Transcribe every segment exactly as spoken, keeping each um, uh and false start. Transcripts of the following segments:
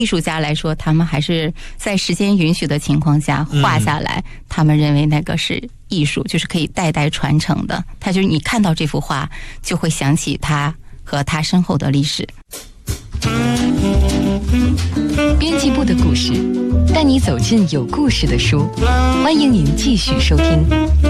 艺术家来说，他们还是在时间允许的情况下画下来，嗯、他们认为那个是艺术，就是可以代代传承的。他就是你看到这幅画，就会想起他和他身后的历史。 编辑部的故事，带你走进有故事的书。欢迎您继续收听。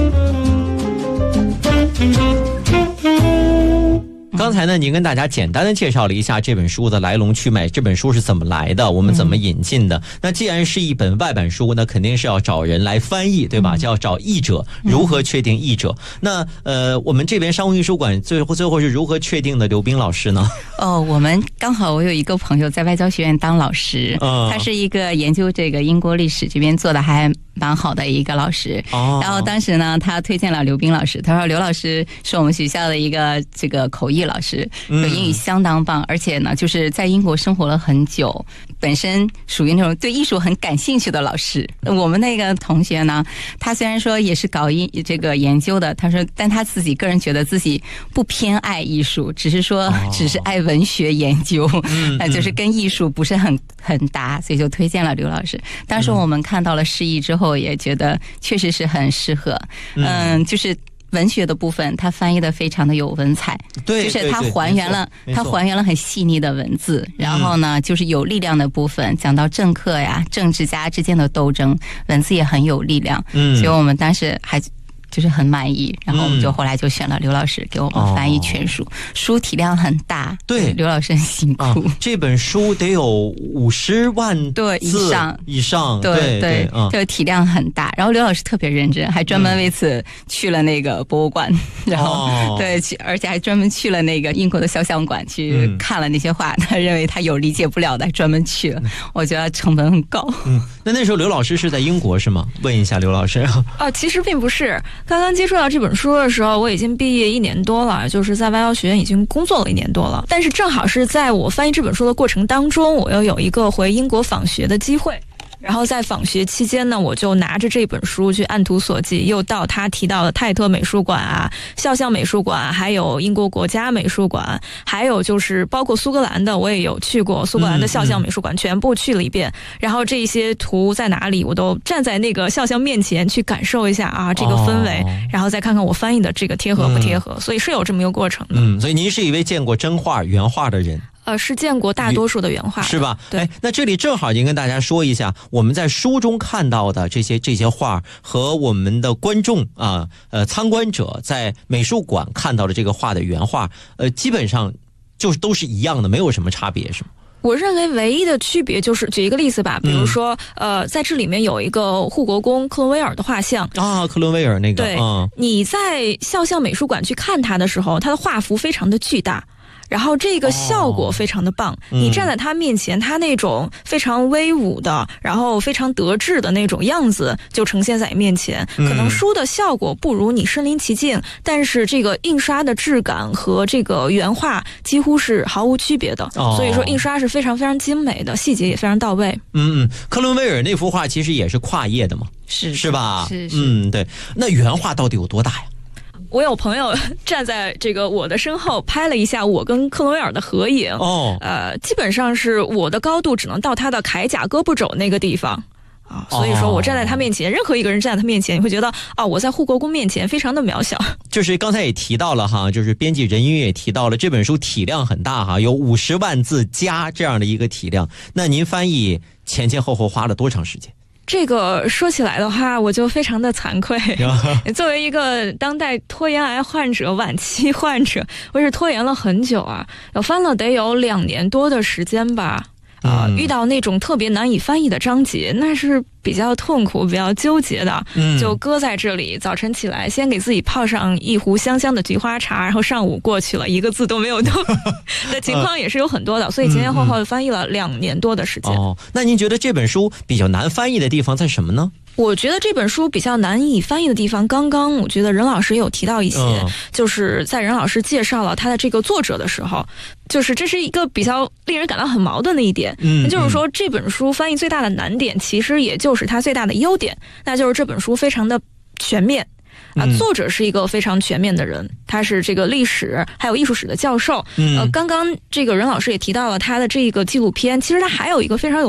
刚才呢，您跟大家简单的介绍了一下这本书的来龙去脉，这本书是怎么来的，我们怎么引进的。嗯、那既然是一本外版书，那肯定是要找人来翻译，对吧？嗯、就要找译者，如何确定译者？嗯、那呃，我们这边商务印书馆最后最后是如何确定的刘彬老师呢？ 哦，我们刚好我有一个朋友在外交学院当老师，嗯、他是一个研究这个英国历史这边做的还蛮好的一个老师。哦、然后当时呢，他推荐了刘彬老师，他说刘老师是我们学校的一个这个口译老师，就英语相当棒，嗯、而且呢，就是在英国生活了很久，本身属于那种对艺术很感兴趣的老师。我们那个同学呢，他虽然说也是搞艺这个研究的，他说，但他自己个人觉得自己不偏爱艺术，只是说只是爱文学研究，那、哦、就是跟艺术不是很很搭，所以就推荐了刘老师。当时我们看到了释义之后，也觉得确实是很适合，嗯，嗯就是文学的部分，它翻译的非常的有文采， 对， 就是它还原了，它还原了很细腻的文字。然后呢，嗯、就是有力量的部分，讲到政客呀、政治家之间的斗争，文字也很有力量。嗯，所以我们当时还就是很满意，然后我们就后来就选了刘老师给我们翻译全书，嗯、书体量很大， 对， 刘老师很辛苦。 啊、这本书得有五十万对以上以上， 对对，对嗯、这个体量很大。然后刘老师特别认真，还专门为此去了那个博物馆，嗯、然后、哦、对去，而且还专门去了那个英国的肖像馆去看了那些画。嗯、他认为他有理解不了的，还专门去了。嗯、我觉得成本很高。 嗯，那那时候刘老师是在英国是吗？问一下刘老师。 啊，其实并不是。刚刚接触到这本书的时候，我已经毕业一年多了，就是在外交学院已经工作了一年多了。但是正好是在我翻译这本书的过程当中，我又有一个回英国访学的机会。然后在访学期间呢，我就拿着这本书去按图索骥，又到他提到的泰特美术馆啊、肖像美术馆，还有英国国家美术馆，还有就是包括苏格兰的，我也有去过苏格兰的肖像美术馆，嗯嗯、全部去了一遍。然后这些图在哪里，我都站在那个肖像面前去感受一下啊这个氛围，哦、然后再看看我翻译的这个贴合不贴合，嗯、所以是有这么一个过程的。 嗯，所以您是一位见过真画原画的人。 呃，是见过大多数的原画， 是吧？ 对。 那这里正好已经跟大家说一下，我们在书中看到的这些这些画和我们的观众啊，呃，参观者在美术馆看到的这个画的原画，呃，基本上就是都是一样的，没有什么差别，是吗？ 我认为唯一的区别就是，举一个例子吧，比如说，嗯、呃，在这里面有一个护国公克伦威尔的画像啊，克伦威尔那个， 对， 嗯、 你在肖像美术馆去看它的时候，它的画幅非常的巨大。然后这个效果非常的棒，哦嗯、你站在他面前，他那种非常威武的，然后非常得志的那种样子就呈现在你面前。嗯、可能书的效果不如你身临其境，但是这个印刷的质感和这个原画几乎是毫无区别的。哦、所以说印刷是非常非常精美的，细节也非常到位。 嗯嗯，克伦威尔那幅画其实也是跨页的嘛， 是是吧？ 是是。 嗯，对。那原画到底有多大呀？ 我有朋友站在这个我的身后拍了一下我跟克伦威尔的合影，哦，呃，基本上是我的高度只能到他的铠甲胳膊肘那个地方啊，所以说我站在他面前，任何一个人站在他面前，你会觉得啊，我在护国公面前非常的渺小。 就是刚才也提到了哈，就是编辑任云也提到了这本书体量很大哈，有五十万字加这样的一个体量。那您翻译前前后后花了多长时间？ 这个说起来的话，我就非常的惭愧。作为一个当代拖延癌患者、晚期患者，我是拖延了很久啊，我翻了得有两年多的时间吧。啊、呃，遇到那种特别难以翻译的章节，那是比较痛苦、比较纠结的。嗯，就搁在这里，早晨起来先给自己泡上一壶香香的菊花茶，然后上午过去了，一个字都没有动的情况也是有很多的。所以前前后后翻译了两年多的时间。 哦，那您觉得这本书比较难翻译的地方在什么呢？ 我觉得这本书比较难以翻译的地方，刚刚我觉得任老师有提到一些，嗯、就是在任老师介绍了他的这个作者的时候，就是这是一个比较令人感到很矛盾的一点。嗯，就是说这本书翻译最大的难点，其实也就是它最大的优点，那就是这本书非常的全面。啊，作者是一个非常全面的人，他是这个历史还有艺术史的教授。嗯，呃，刚刚这个任老师也提到了他的这个纪录片，其实他还有一个非常有